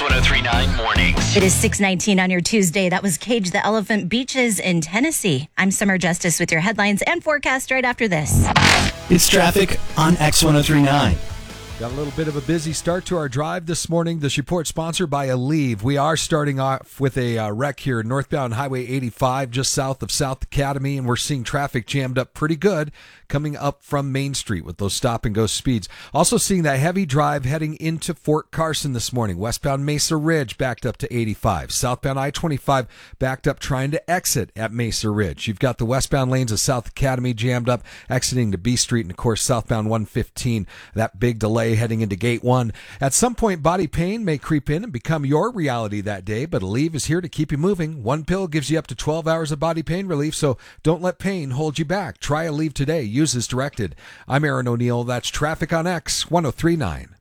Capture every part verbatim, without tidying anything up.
X one oh three point nine Mornings. It is six nineteen on your Tuesday. That was Cage the Elephant Beaches in Tennessee. I'm Summer Justice with your headlines and forecast right after this. It's traffic on X one oh three point nine. Got a little bit of a busy start to our drive this morning. This report sponsored by Aleve. We are starting off with a uh, wreck here, northbound Highway eighty-five, just south of South Academy, and we're seeing traffic jammed up pretty good coming up from Main Street with those stop-and-go speeds. Also seeing that heavy drive heading into Fort Carson this morning. Westbound Mesa Ridge backed up to eighty-five. Southbound I twenty-five backed up trying to exit at Mesa Ridge. You've got the westbound lanes of South Academy jammed up, exiting to B Street, and of course southbound one fifteen, that big delay heading into Gate one. At some point, body pain may creep in and become your reality that day, but Aleve is here to keep you moving. One pill gives you up to twelve hours of body pain relief, so don't let pain hold you back. Try Aleve today. Use as directed. I'm Aaron O'Neill. That's traffic on X one oh three point nine.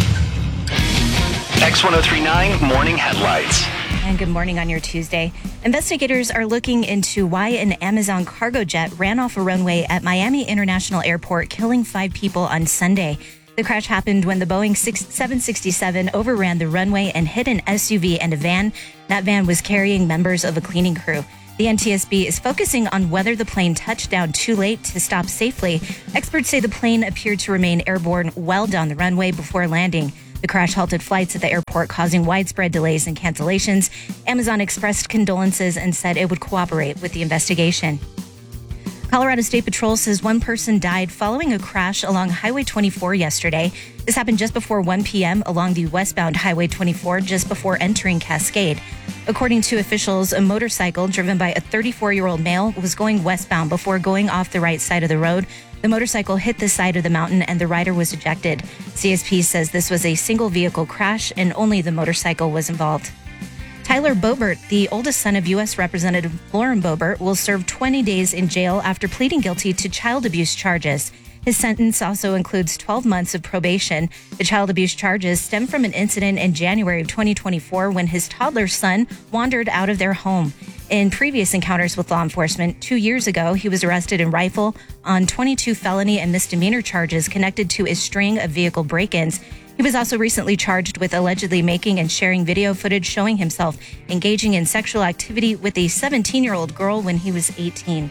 X one oh three point nine Morning Headlights. And good morning on your Tuesday. Investigators are looking into why an Amazon cargo jet ran off a runway at Miami International Airport, killing five people on Sunday. The crash happened when the Boeing seven sixty-seven overran the runway and hit an S U V and a van. That van was carrying members of a cleaning crew. The N T S B is focusing on whether the plane touched down too late to stop safely. Experts say the plane appeared to remain airborne well down the runway before landing. The crash halted flights at the airport, causing widespread delays and cancellations. Amazon expressed condolences and said it would cooperate with the investigation. Colorado State Patrol says one person died following a crash along Highway twenty-four yesterday. This happened just before one p.m. along the westbound Highway twenty-four, just before entering Cascade. According to officials, a motorcycle driven by a thirty-four-year-old male was going westbound before going off the right side of the road. The motorcycle hit the side of the mountain and the rider was ejected. C S P says this was a single vehicle crash and only the motorcycle was involved. Tyler Boebert, the oldest son of U S Representative Lauren Boebert, will serve twenty days in jail after pleading guilty to child abuse charges. His sentence also includes twelve months of probation. The child abuse charges stem from an incident in January of twenty twenty-four when his toddler son wandered out of their home. In previous encounters with law enforcement, two years ago, he was arrested in Rifle on twenty-two felony and misdemeanor charges connected to a string of vehicle break-ins. He was also recently charged with allegedly making and sharing video footage showing himself engaging in sexual activity with a seventeen-year-old girl when he was eighteen.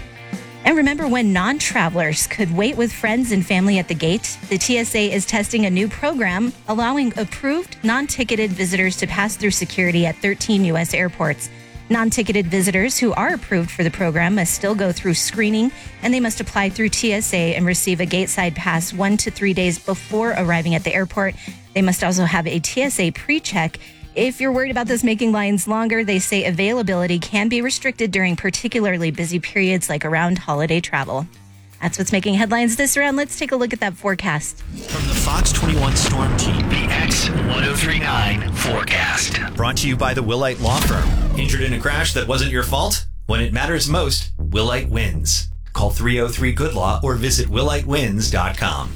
And remember when non-travelers could wait with friends and family at the gate? The T S A is testing a new program allowing approved non-ticketed visitors to pass through security at thirteen U S airports. Non-ticketed visitors who are approved for the program must still go through screening, and they must apply through T S A and receive a gateside pass one to three days before arriving at the airport. They must also have a T S A pre-check. If you're worried about this making lines longer, they say availability can be restricted during particularly busy periods like around holiday travel. That's what's making headlines this round. Let's take a look at that forecast. From the Fox twenty-one Storm Team, The X one oh three point nine Forecast. brought to you by the Willite Law Firm. Injured in a crash that wasn't your fault? When it matters most, Willite wins. Call three oh three good law or visit willite wins dot com.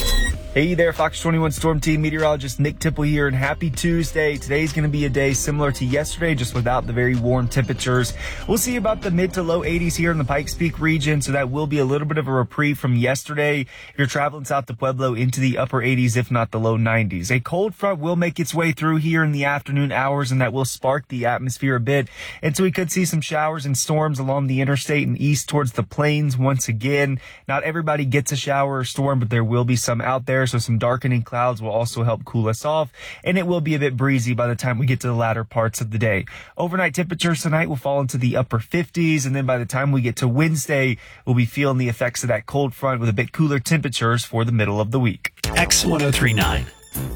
Hey there, Fox twenty-one Storm Team meteorologist Nick Tipple here, and happy Tuesday. Today's going to be a day similar to yesterday, just without the very warm temperatures. We'll see about the mid to low eighties here in the Pikes Peak region, so that will be a little bit of a reprieve from yesterday. If you're traveling south to Pueblo, into the upper eighties, if not the low nineties. A cold front will make its way through here in the afternoon hours, and that will spark the atmosphere a bit. And so we could see some showers and storms along the interstate and east towards the plains once again. Not everybody gets a shower or storm, but there will be some out there. So some darkening clouds will also help cool us off, and it will be a bit breezy by the time we get to the latter parts of the day. Overnight temperatures tonight will fall into the upper fifties, and then by the time we get to Wednesday, we'll be feeling the effects of that cold front with a bit cooler temperatures for the middle of the week. X one oh three point nine.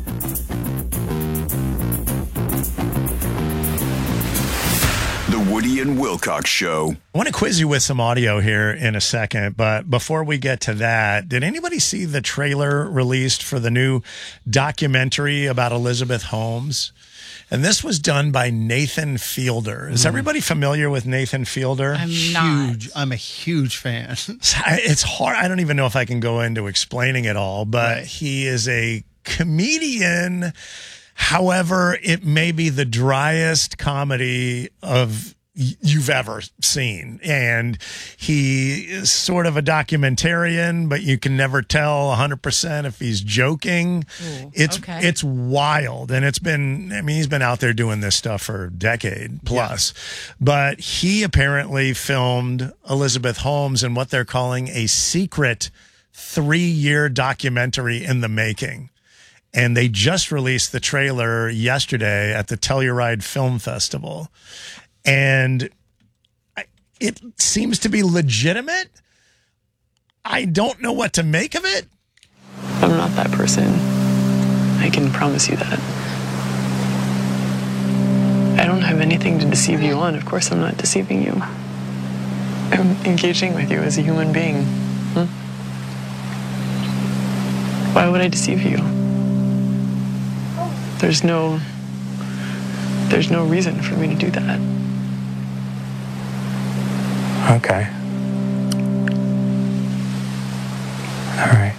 The Woody and Wilcox Show. I want to quiz you with some audio here in a second, but before we get to that, did anybody see the trailer released for the new documentary about Elizabeth Holmes? And this was done by Nathan Fielder. Is everybody familiar with Nathan Fielder? I'm huge. I'm a huge fan. It's hard. I don't even know if I can go into explaining it all, but right. He is a comedian. However, it may be the driest comedy of y- you've ever seen. And he is sort of a documentarian, but you can never tell one hundred percent if he's joking. Ooh, it's okay. it's wild. And it's been, I mean, he's been out there doing this stuff for a decade plus. Yeah. But he apparently filmed Elizabeth Holmes in what they're calling a secret three-year documentary in the making. And they just released the trailer yesterday at the Telluride Film Festival. And it seems to be legitimate. I don't know what to make of it. I'm not that person. I can promise you that. I don't have anything to deceive you on. Of course I'm not deceiving you. I'm engaging with you as a human being. Hmm? Why would I deceive you? There's no... There's no reason for me to do that. Okay. All right.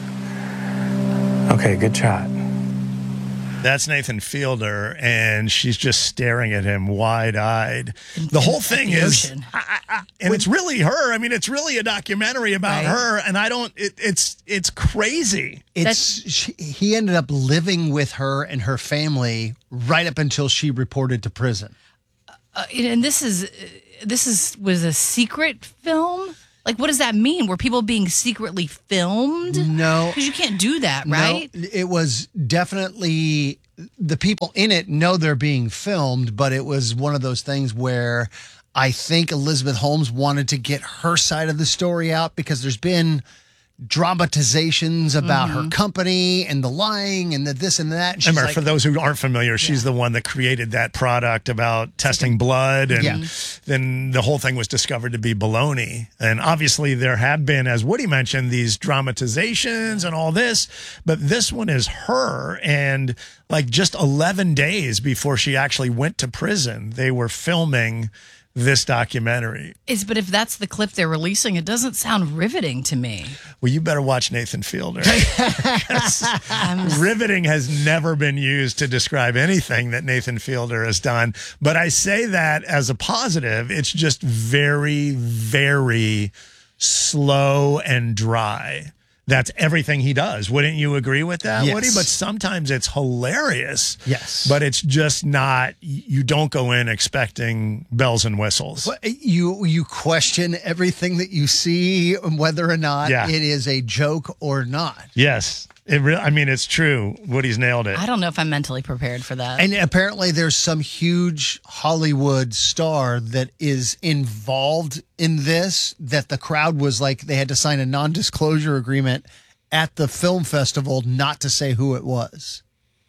Okay, good shot. That's Nathan Fielder, and she's just staring at him wide-eyed. The whole thing is, I, I, and it's really her. I mean, it's really a documentary about Right. her, and I don't. It, it's it's crazy. It's she, he ended up living with her and her family right up until she reported to prison. Uh, and this is this is was a secret film. Like, what does that mean? Were people being secretly filmed? No, because you can't do that, right? No, it was definitely the people in it know they're being filmed, but it was one of those things where I think Elizabeth Holmes wanted to get her side of the story out because there's been dramatizations about Mm-hmm. her company and the lying and the this and that. And she's Remember, like, for those who aren't familiar, she's the one that created that product about testing blood, and Yeah. then the whole thing was discovered to be baloney. And obviously, there have been, as Woody mentioned, these dramatizations and all this, but this one is her. And like just eleven days before she actually went to prison, they were filming this documentary. Is but if that's the clip they're releasing, it doesn't sound riveting to me. Well, you better watch Nathan Fielder. Riveting has never been used to describe anything that Nathan Fielder has done. But I say that as a positive. It's just very, very slow and dry. That's everything he does. Wouldn't you agree with that, Yes. Woody? But sometimes it's hilarious. Yes. But it's just not, you don't go in expecting bells and whistles. Well, you you question everything that you see, whether or not Yeah. it is a joke or not. Yes. It re- I mean, it's true. Woody's nailed it. I don't know if I'm mentally prepared for that. And apparently there's some huge Hollywood star that is involved in this, that the crowd was like, they had to sign a non-disclosure agreement at the film festival not to say who it was.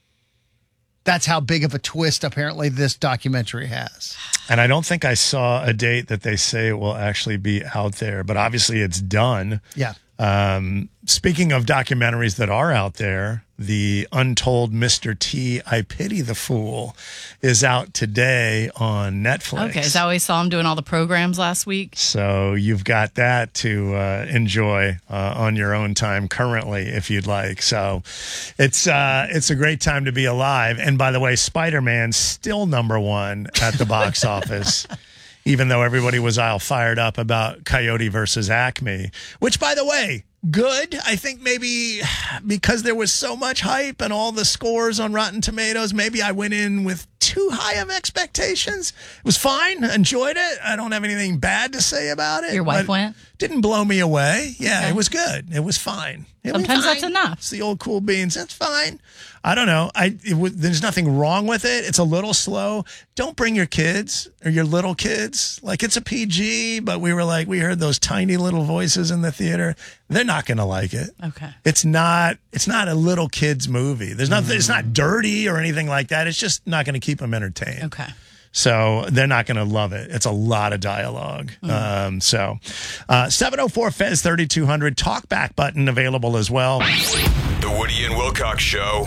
That's how big of a twist apparently this documentary has. And I don't think I saw a date that they say it will actually be out there, but obviously it's done. Yeah. Um, speaking of documentaries that are out there, the Untold Mister T, I Pity the Fool is out today on Netflix. Okay, so I always saw him doing all the programs last week. So you've got that to uh, enjoy uh, on your own time currently, if you'd like. So it's uh, it's a great time to be alive. And by the way, Spider-Man's still number one at the box office. Even though everybody was all fired up about Coyote versus Acme, which, by the way, good. I think maybe because there was so much hype and all the scores on Rotten Tomatoes, maybe I went in with too high of expectations. It was fine. Enjoyed it. I don't have anything bad to say about it. Your wife but went? Didn't blow me away. Yeah, Okay. it was good. It was fine. It was Sometimes that's fine. enough. It's the old cool beans. That's fine. I don't know. I it was, there's nothing wrong with it. It's a little slow. Don't bring your kids or your little kids. Like, it's a P G, but we were like, we heard those tiny little voices in the theater. They're not going to like it. Okay. It's not. It's not a little kids movie. There's nothing. It's not dirty or anything like that. It's just not going to keep them entertained. Okay. So they're not going to love it. It's a lot of dialogue. Mm. Um, so uh, seven oh four Fez thirty-two hundred talkback button available as well. The Woody and Wilcox Show.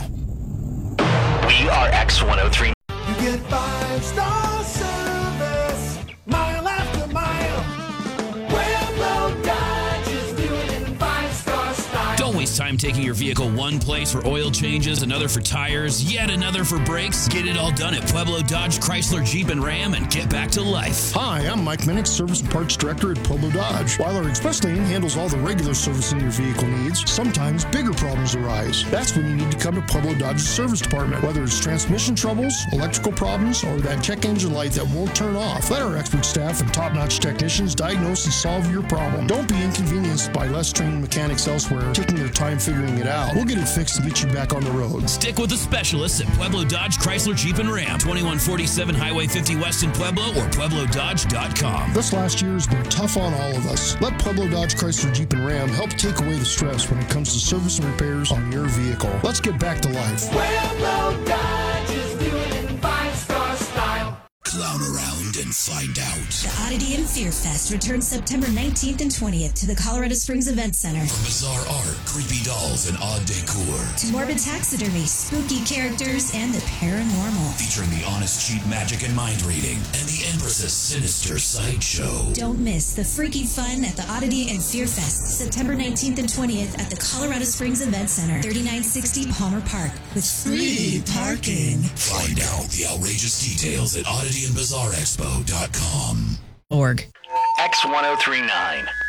We are X one oh three. You get five star service, mile after mile. Railroad Dodge is doing it in five star style. Don't waste time taking your vehicle one place for oil changes, another for tires, yet another for brakes? Get it all done at Pueblo Dodge, Chrysler, Jeep, and Ram and get back to life. Hi, I'm Mike Minnick, Service and Parts Director at Pueblo Dodge. While our express lane handles all the regular servicing your vehicle needs, sometimes bigger problems arise. That's when you need to come to Pueblo Dodge's service department. Whether it's transmission troubles, electrical problems, or that check engine light that won't turn off, let our expert staff and top-notch technicians diagnose and solve your problem. Don't be inconvenienced by less trained mechanics elsewhere taking their time figuring it out. We'll get it fixed and get you back on the road. Stick with the specialists at Pueblo Dodge, Chrysler, Jeep, and Ram. twenty-one forty-seven Highway fifty West in Pueblo or Pueblo Dodge dot com. This last year has been tough on all of us. Let Pueblo Dodge, Chrysler, Jeep, and Ram help take away the stress when it comes to service and repairs on your vehicle. Let's get back to life. Pueblo Dodge is doing in five-star style. Clown around and find out. The Oddity and Fear Fest returns September nineteenth and twentieth to the Colorado Springs Event Center. From bizarre art, creepy dolls, and odd decor, to morbid taxidermy, spooky characters, and the paranormal. Featuring the honest cheat magic and mind reading, and the Empress's sinister sideshow. Don't miss the freaky fun at the Oddity and Fear Fest, September nineteenth and twentieth at the Colorado Springs Event Center, thirty-nine sixty Palmer Park, with free parking. Find out the outrageous details at oddity and bizarre expo dot com. Org. X ten thirty-nine.